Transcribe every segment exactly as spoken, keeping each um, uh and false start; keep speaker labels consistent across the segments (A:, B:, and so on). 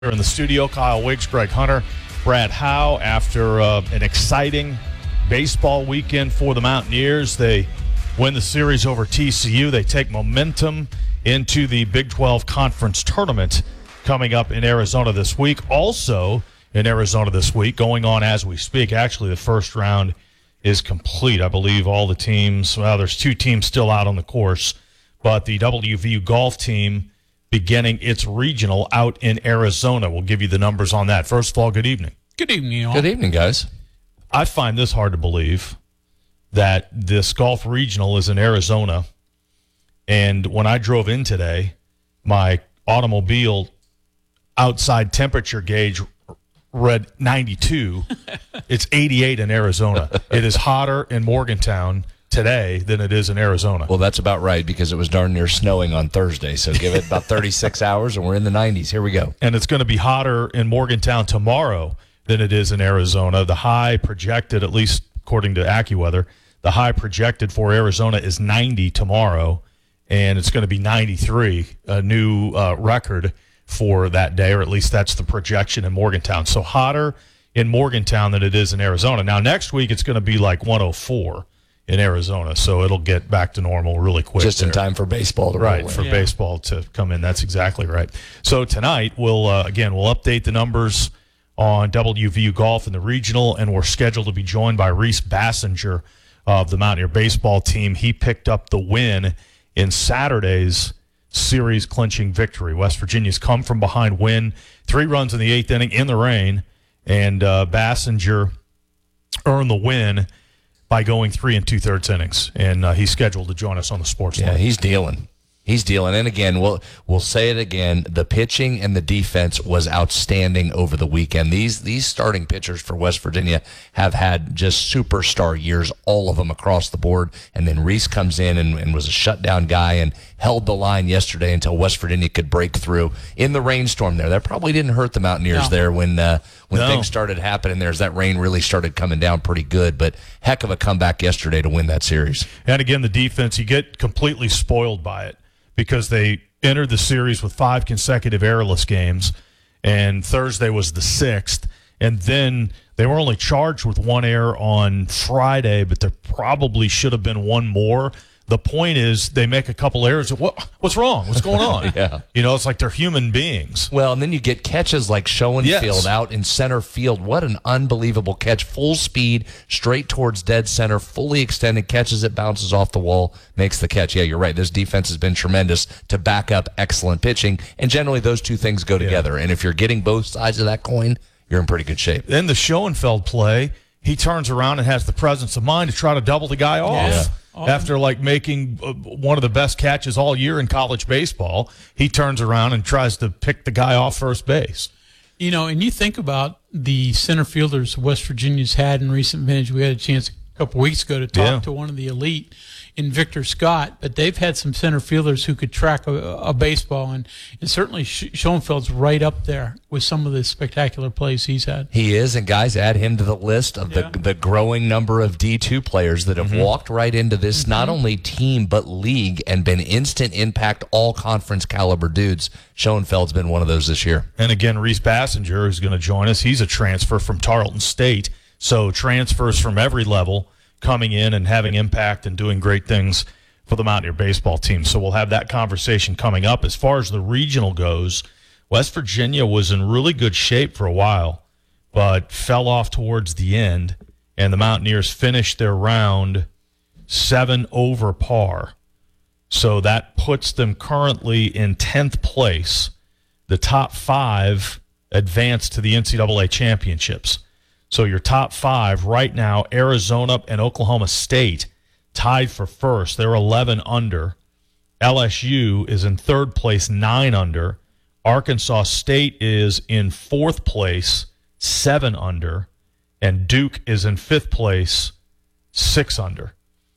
A: Here in the studio, Kyle Wiggs, Greg Hunter, Brad Howe. After uh, an exciting baseball weekend for the Mountaineers, they win the series over T C U. They take momentum into the Big twelve Conference Tournament coming up in Arizona this week. Also in Arizona this week, going on as we speak. Actually, the first round is complete. I believe all the teams, well, there's two teams still out on the course, but the W V U golf team beginning its regional out in Arizona. We'll give you the numbers on that. First of all, good evening.
B: Good evening, all.
C: Good evening, guys.
A: I find this hard to believe that this golf regional is in Arizona, and when I drove in today, my automobile outside temperature gauge read ninety-two. It's eighty-eight in Arizona. It is hotter in Morgantown today than it is in Arizona.
C: Well, that's about right because it was darn near snowing on Thursday. So give it about thirty-six hours and we're in the nineties. Here we go.
A: And it's going to be hotter in Morgantown tomorrow than it is in Arizona. The high projected, at least according to AccuWeather, the high projected for Arizona is ninety tomorrow, and it's going to be ninety-three, a new uh, record for that day, or at least that's the projection in Morgantown. So hotter in Morgantown than it is in Arizona. Now, next week it's going to be like one oh four. In Arizona, so it'll get back to normal really quick.
C: Just in
A: there.
C: time for baseball to
A: right
C: roll in.
A: for
B: yeah.
A: baseball to come in. That's exactly right. So tonight we'll uh, again we'll update the numbers on W V U golf in the regional, and we're scheduled to be joined by Reese Bassinger of the Mountaineer baseball team. He picked up the win in Saturday's series clinching victory. West Virginia's come from behind win, three runs in the eighth inning in the rain, and uh, Bassinger earned the win by going three and two-thirds innings, and uh, he's scheduled to join us on the sports
C: Yeah,
A: line.
C: he's dealing. He's dealing. And again, we'll we'll say it again, the pitching and the defense was outstanding over the weekend. These these starting pitchers for West Virginia have had just superstar years, all of them across the board. And then Reese comes in and, and was a shutdown guy and held the line yesterday until West Virginia could break through in the rainstorm there. That probably didn't hurt the Mountaineers
B: No.
C: there when uh, when
A: No.
C: things started happening there, as that rain really started coming down pretty good. But heck of a comeback yesterday to win that series.
A: And again, the defense, you get completely spoiled by it because they entered the series with five consecutive errorless games, and Thursday was the sixth. And then they were only charged with one error on Friday, but there probably should have been one more. The point is they make a couple errors. What, what's wrong? What's going on?
C: Yeah.
A: You know, it's like they're human beings.
C: Well, and then you get catches like Schoenfield
A: Yes.
C: out in center field. What an unbelievable catch. Full speed, straight towards dead center, fully extended, catches it, bounces off the wall, makes the catch. Yeah, you're right. This defense has been tremendous to back up excellent pitching, and generally those two things go together. And if you're getting both sides of that coin, you're in pretty good shape.
A: Then the Schoenfeld play, he turns around and has the presence of mind to try to double the guy off.
B: Yeah.
A: After like making uh, one of the best catches all year in college baseball, he turns around and tries to pick the guy off first base.
B: You know, and you think about the center fielders West Virginia's had in recent vintage. We had a chance a couple weeks ago to talk
A: Yeah.
B: to one of the elite in Victor Scott, but they've had some center fielders who could track a, a baseball, and, and certainly Schoenfeld's right up there with some of the spectacular plays he's had.
C: He is, and guys, add him to the list of
B: Yeah.
C: the the growing number of D two players that have
A: Mm-hmm.
C: walked right into this not only team but league and been instant impact all conference caliber dudes. Schoenfeld's been one of those this year.
A: And again, Reese Bassinger is going to join us. He's a transfer from Tarleton State, so transfers from every level coming in and having impact and doing great things for the Mountaineer baseball team. So we'll have that conversation coming up. As far as the regional goes, West Virginia was in really good shape for a while, but fell off towards the end, and the Mountaineers finished their round seven over par. So that puts them currently in tenth place. The top five advance to the N C double A championships. So your top five right now, Arizona and Oklahoma State tied for first. They're eleven under. L S U is in third place, nine under. Arkansas State is in fourth place, seven under. And Duke is in fifth place, six under.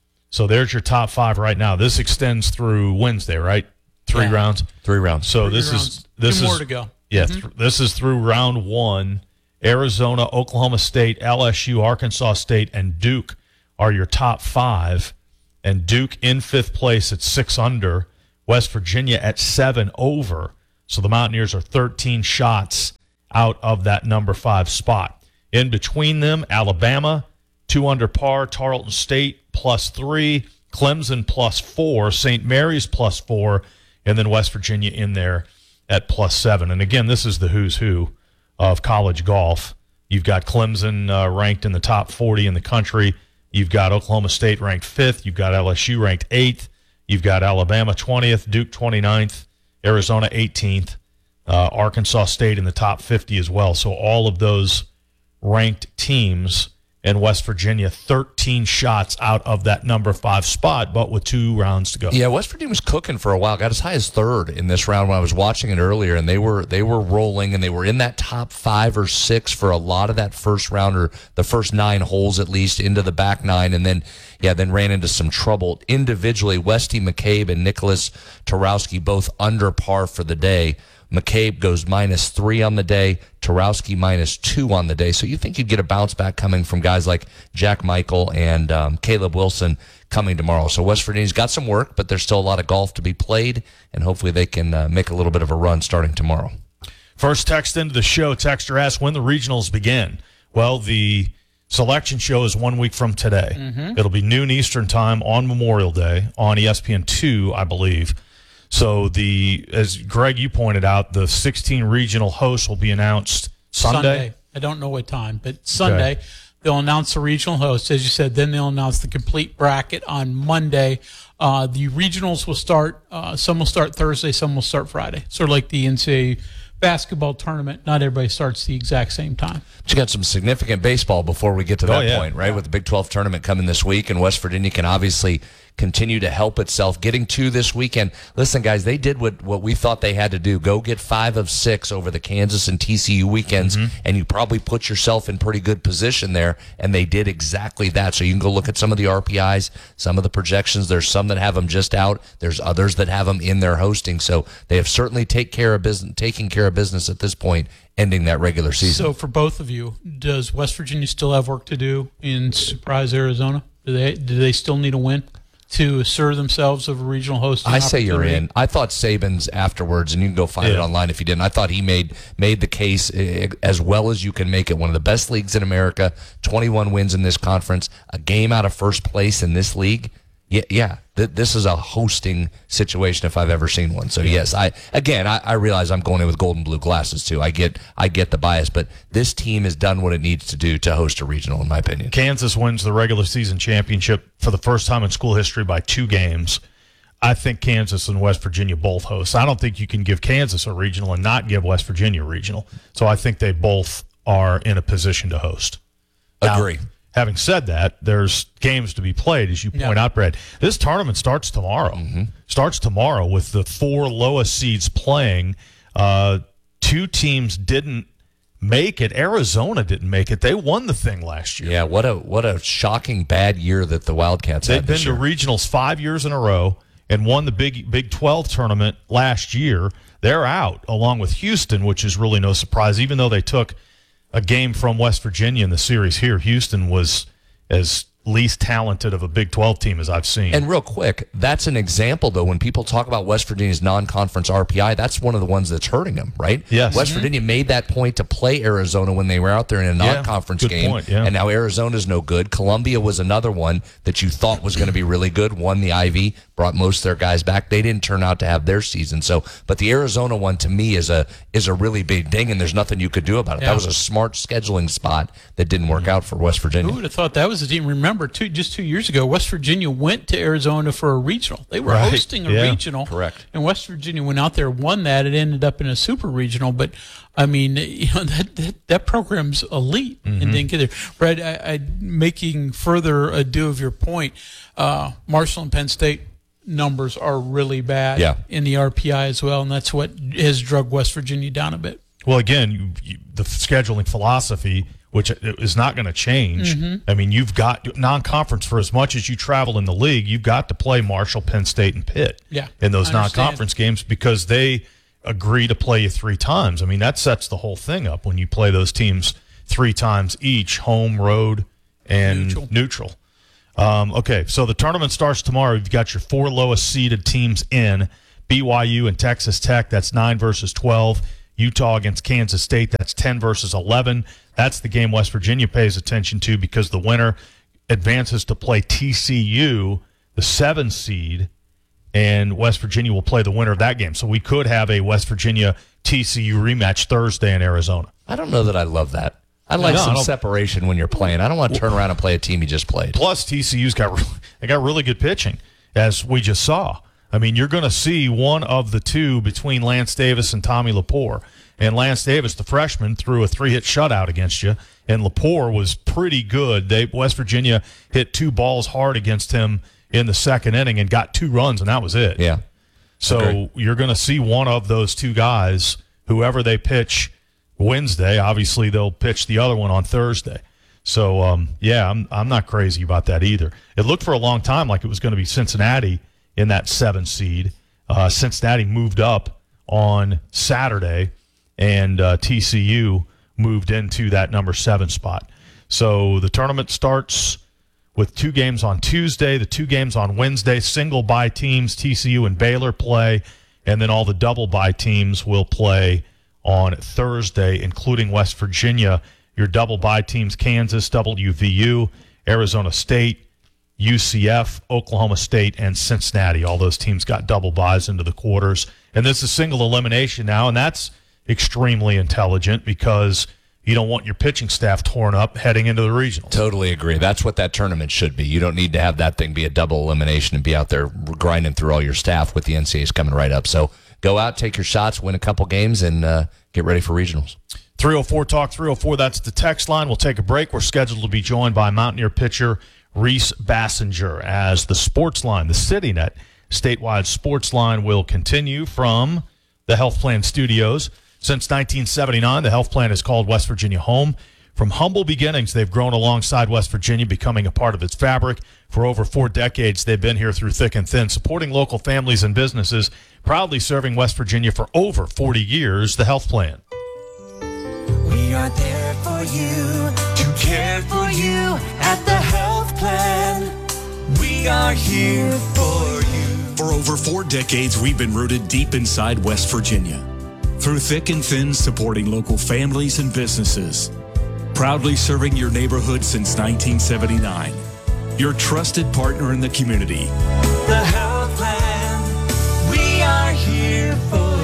A: So there's your top five right now. This extends through Wednesday, right? Three
B: Yeah.
A: rounds.
C: Three rounds.
A: So
B: Three
A: this
B: rounds.
A: is this
B: Two
A: is
B: more to go.
A: Yeah, th- this is through round one. Arizona, Oklahoma State, L S U, Arkansas State, and Duke are your top five. And Duke in fifth place at six under. West Virginia at seven over. So the Mountaineers are thirteen shots out of that number five spot. In between them, Alabama, two under par, Tarleton State plus three, Clemson plus four, Saint Mary's plus four, and then West Virginia in there at plus seven. And again, this is the who's who of college golf. You've got Clemson uh, ranked in the top forty in the country. You've got Oklahoma State ranked fifth. You've got L S U ranked eighth. You've got Alabama twentieth, Duke twenty-ninth, Arizona eighteenth, uh, Arkansas State in the top fifty as well. So all of those ranked teams, and West Virginia thirteen shots out of that number five spot, but with two rounds to go.
C: Yeah, West Virginia was cooking for a while. Got as high as third in this round when I was watching it earlier, and they were they were rolling, and they were in that top five or six for a lot of that first round, or the first nine holes at least, into the back nine, and then yeah, then ran into some trouble individually. Westy McCabe and Nicholas Tarowski both under par for the day. McCabe goes minus three on the day, Tarowski minus two on the day. So you think you'd get a bounce back coming from guys like Jack Michael and um, Caleb Wilson coming tomorrow. So West Virginia's got some work, but there's still a lot of golf to be played, and hopefully they can uh, make a little bit of a run starting tomorrow.
A: First text into the show, texter asks when the regionals begin. Well, the selection show is one week from today. Mm-hmm. It'll be noon Eastern time on Memorial Day on E S P N two, I believe. So the, as Greg, you pointed out, the sixteen regional hosts will be announced Sunday.
B: Sunday. I don't know what time, but Sunday.
A: Okay.
B: They'll announce the regional hosts, as you said. Then they'll announce the complete bracket on Monday. Uh, the regionals will start. Uh, some will start Thursday. Some will start Friday. Sort of like the N C double A basketball tournament. Not everybody starts the exact same time.
C: But you got some significant baseball before we get to that
A: oh, yeah.
C: point, right?
B: Yeah.
C: With the Big twelve tournament coming this week, and West Virginia can obviously continue to help itself getting to this weekend. Listen, guys, they did what, what we thought they had to do. Go get five of six over the Kansas and T C U weekends, mm-hmm. and you probably put yourself in pretty good position there, and they did exactly that. So you can go look at some of the R P Is, some of the projections. There's some that have them just out. There's others that have them in their hosting. So they have certainly take care of business, taking care of business at this point, ending that regular season.
B: So for both of you, does West Virginia still have work to do in Surprise, Arizona? Do they do they still need a win to assure themselves of a regional hosting
C: I say you're
B: opportunity?
C: in. I thought Saban's afterwards, and you can go find
A: Yeah.
C: it online if you didn't. I thought he made made the case uh, as well as you can make it. One of the best leagues in America, twenty-one wins in this conference, a game out of first place in this league. Yeah, yeah. Th- this is a hosting situation if I've ever seen one. So yes, I again I, I realize I'm going in with gold and blue glasses too. I get I get the bias, but this team has done what it needs to do to host a regional, in my opinion.
A: Kansas wins the regular season championship for the first time in school history by two games. I think Kansas and West Virginia both host. I don't think you can give Kansas a regional and not give West Virginia a regional. So I think they both are in a position to host. Now,
C: Agree.
A: having said that, there's games to be played, as you point
B: Yeah.
A: out, Brad. This tournament starts tomorrow.
C: Mm-hmm.
A: Starts tomorrow with the four lowest seeds playing. Uh, two teams didn't make it. Arizona didn't make it. They won the thing last year.
C: Yeah, what a what a shocking bad year that the Wildcats
A: They've
C: had
A: been
C: this
A: to
C: year.
A: regionals five years in a row and won the Big Big twelve tournament last year. They're out, along with Houston, which is really no surprise, even though they took a game from West Virginia in the series here. Houston was as least talented of a Big twelve team as I've seen.
C: And real quick, that's an example, though, when people talk about West Virginia's non-conference R P I, that's one of the ones that's hurting them, right?
A: Yes.
C: West
A: Mm-hmm.
C: Virginia made that point to play Arizona when they were out there in a
A: Yeah,
C: non-conference
A: good
C: game,
A: point, yeah.
C: and now Arizona's no good. Columbia was another one that you thought was going to be really good, won the Ivy, brought most of their guys back. They didn't turn out to have their season. So, but the Arizona one, to me, is a is a really big ding, and there's nothing you could do about it.
B: Yeah.
C: That was a smart scheduling spot that didn't work out for West Virginia.
B: Who would have thought that was the team? Remember, two, just two years ago, West Virginia went to Arizona for a regional. They were
A: Right.
B: hosting a
A: Yeah.
B: regional.
C: Correct.
B: And West Virginia went out there, won that. It ended up in a super regional. But, I mean, you know, that that, that program's elite
A: Mm-hmm.
B: and didn't get there. Brad, I, I, making further ado of your point, uh, Marshall and Penn State numbers are really bad
C: Yeah.
B: in the R P I as well, and that's what has drug West Virginia down a bit.
A: Well, again, you, you, the scheduling philosophy, which is not going to change.
B: Mm-hmm.
A: I mean, you've got non-conference for as much as you travel in the league. You've got to play Marshall, Penn State, and Pitt
B: Yeah,
A: in those
B: I understand.
A: non-conference games because they agree to play you three times. I mean, that sets the whole thing up when you play those teams three times each, home, road, and
B: Neutral.
A: neutral. Um, okay, so the tournament starts tomorrow. You've got your four lowest seeded teams in. B Y U and Texas Tech, that's nine versus twelve. Utah against Kansas State, that's ten versus eleven. That's the game West Virginia pays attention to because the winner advances to play T C U, the seven seed, and West Virginia will play the winner of that game. So we could have a West Virginia T C U rematch Thursday in Arizona.
C: I don't know that I love that. I like
A: No, I
C: some
A: don't-
C: separation when you're playing. I don't want to turn around and play a team you just played.
A: Plus, T C U's got really, they got really good pitching, as we just saw. I mean, you're going to see one of the two between Lance Davis and Tommy Lepore. And Lance Davis, the freshman, threw a three-hit shutout against you, and Lepore was pretty good. They West Virginia hit two balls hard against him in the second inning and got two runs, and that was it.
C: Yeah.
A: So
C: Agreed.
A: you're going to see one of those two guys, whoever they pitch Wednesday. Obviously, they'll pitch the other one on Thursday. So, um, yeah, I'm I'm not crazy about that either. It looked for a long time like it was going to be Cincinnati in that seven seed. Uh, Cincinnati moved up on Saturday, and uh, T C U moved into that number seven spot. So the tournament starts with two games on Tuesday, the two games on Wednesday, single bye teams, T C U and Baylor play, and then all the double bye teams will play on Thursday, including West Virginia. Your double bye teams, Kansas, W V U, Arizona State, U C F, Oklahoma State, and Cincinnati. All those teams got double byes into the quarters. And this is single elimination now, and that's extremely intelligent because you don't want your pitching staff torn up heading into the regionals.
C: Totally agree. That's what that tournament should be. You don't need to have that thing be a double elimination and be out there grinding through all your staff with the N C A As coming right up. So go out, take your shots, win a couple games, and uh, get ready for regionals.
A: three oh four Talk three oh four, that's the text line. We'll take a break. We're scheduled to be joined by Mountaineer pitcher Reese Bassinger as the sports line, the CityNet statewide sports line, will continue from the Health Plan Studios. Since nineteen seventy-nine, the Health Plan has called West Virginia home. From humble beginnings, they've grown alongside West Virginia, becoming a part of its fabric. For over four decades, they've been here through thick and thin, supporting local families and businesses, proudly serving West Virginia for over forty years. The Health Plan.
D: We are there for you, to care for you at the Health Plan. We are here for you.
E: For over four decades, we've been rooted deep inside West Virginia. Through thick and thin, supporting local families and businesses. Proudly serving your neighborhood since nineteen seventy-nine. Your trusted partner in the community.
D: The Health Plan. We are here for you.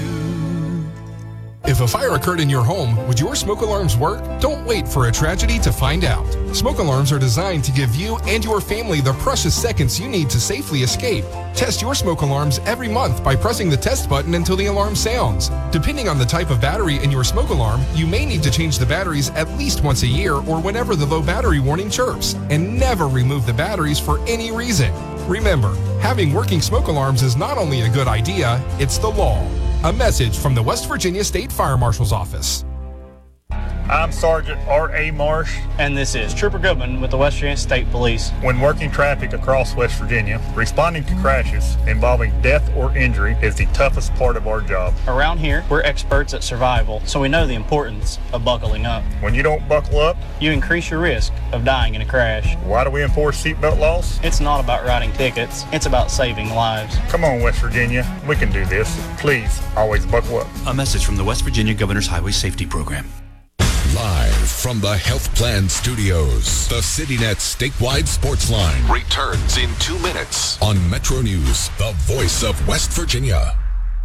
F: If a fire occurred in your home, would your smoke alarms work? Don't wait for a tragedy to find out. Smoke alarms are designed to give you and your family the precious seconds you need to safely escape. Test your smoke alarms every month by pressing the test button until the alarm sounds. Depending on the type of battery in your smoke alarm, you may need to change the batteries at least once a year or whenever the low battery warning chirps. And never remove the batteries for any reason. Remember, having working smoke alarms is not only a good idea, it's the law. A message from the West Virginia State Fire Marshal's Office.
G: I'm Sergeant Art A. Marsh.
H: And this is Trooper Goodman with the West Virginia State Police.
G: When working traffic across West Virginia, responding to crashes involving death or injury is the toughest part of our job.
H: Around here, we're experts at survival, so we know the importance of buckling up.
G: When you don't buckle up,
H: You increase your risk of dying in a crash.
G: why do we enforce seatbelt laws?
H: It's not about writing tickets, it's about saving lives.
G: Come on, West Virginia, we can do this. Please, always buckle up.
E: A message from the West Virginia Governor's Highway Safety Program.
I: Live from the Health Plan Studios, the CityNet statewide sports line returns in two minutes on Metro News, the voice of West Virginia.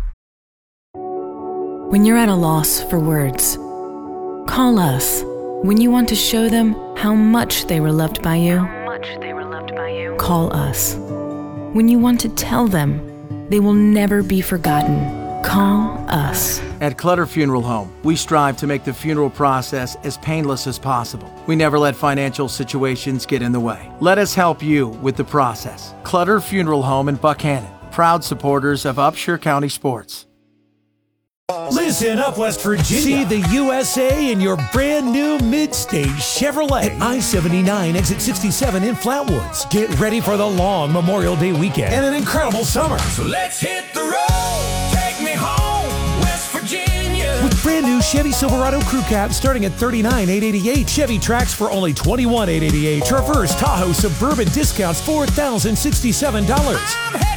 J: When you're at a loss for words, call us. When you want to show them how much they were loved by you, call us. When you want to tell them they will never be forgotten, call us.
K: At Clutter Funeral Home, we strive to make the funeral process as painless as possible. We never let financial situations get in the way. Let us help you with the process. Clutter Funeral Home in Buckhannon, proud supporters of Upshur County sports.
L: Listen up, West Virginia. See the U S A in your brand new mid-stage Chevrolet at I seventy-nine exit sixty-seven in Flatwoods. Get ready for the long Memorial Day weekend and an incredible summer.
D: So let's hit the road. Take me home, West Virginia.
L: With brand new Chevy Silverado Crew Cab starting at thirty-nine thousand eight hundred eighty-eight dollars. Chevy Trax for only twenty-one thousand eight hundred eighty-eight dollars. Traverse Tahoe Suburban discounts four thousand sixty-seven dollars.
D: I'm headed